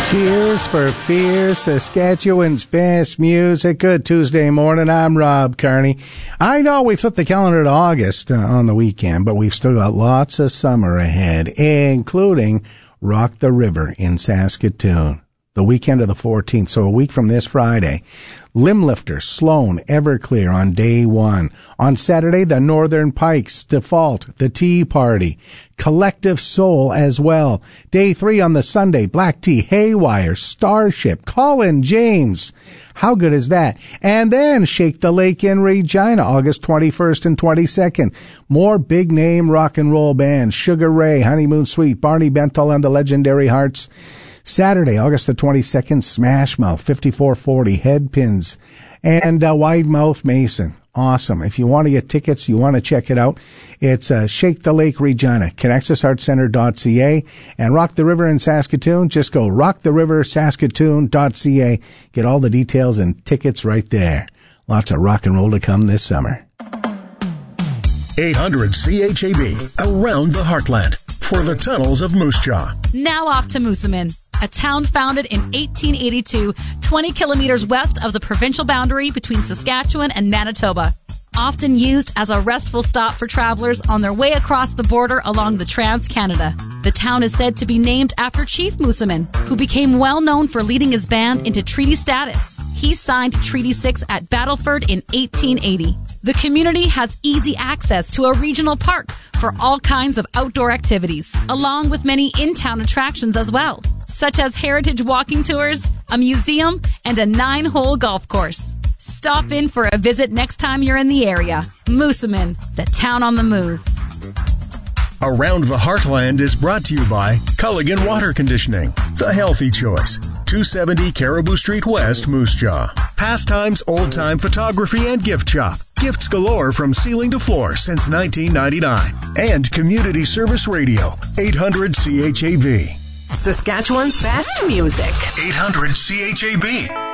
Tears for Fears, Saskatchewan's best music. Good Tuesday morning. I'm Rob Carney. I know we flipped the calendar to August on the weekend, but we've still got lots of summer ahead, including Rock the River in Saskatoon. The weekend of the 14th, so a week from this Friday. Limblifter, Sloan, Everclear on day one. On Saturday, the Northern Pikes, Default, the Tea Party, Collective Soul as well. Day 3 on the Sunday, Black Tea, Haywire, Starship, Colin James. How good is that? And then Shake the Lake in Regina, August 21st and 22nd. More big name rock and roll bands, Sugar Ray, Honeymoon Suite, Barney Bentall and the Legendary Hearts. Saturday, August the 22nd, Smash Mouth, 5440, Headpins, and Wide Mouth Mason. Awesome. If you want to get tickets, you want to check it out, it's Shake the Lake Regina, connexusartcenter.ca, and Rock the River in Saskatoon, just go rocktheriversaskatoon.ca. Get all the details and tickets right there. Lots of rock and roll to come this summer. 800 CHAB, around the heartland, for the tunnels of Moose Jaw. Now off to Moosomin, a town founded in 1882, 20 kilometers west of the provincial boundary between Saskatchewan and Manitoba. Often used as a restful stop for travelers on their way across the border along the Trans-Canada. The town is said to be named after Chief Moosomin, who became well known for leading his band into treaty status. He signed Treaty 6 at Battleford in 1880. The community has easy access to a regional park for all kinds of outdoor activities, along with many in-town attractions as well, such as heritage walking tours, a museum, and a 9-hole golf course. Stop in for a visit next time you're in the area. Moosomin, the town on the move. Around the Heartland is brought to you by Culligan Water Conditioning, the healthy choice. 270 Caribou Street West, Moose Jaw. Pastimes, old-time photography, and gift shop. Gifts galore from ceiling to floor since 1999. And Community Service Radio, 800 CHAB. Saskatchewan's best music. 800 CHAB.